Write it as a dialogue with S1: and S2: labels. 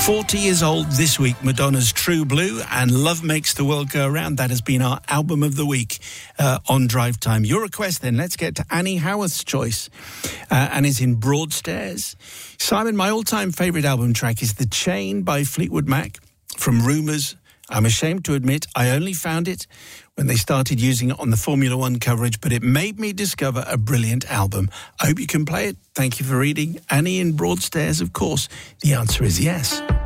S1: 40 years old this week, Madonna's True Blue and Love Makes the World Go Round. That has been our album of the week on Drive Time. Your request then, let's get to Annie Howarth's choice. And is in Broadstairs. Simon, my all-time favourite album track is The Chain by Fleetwood Mac from Rumours. I'm ashamed to admit I only found it when they started using it on the Formula One coverage, but it made me discover a brilliant album. I hope you can play it. Thank you for reading. Annie in Broadstairs, of course. The answer is yes.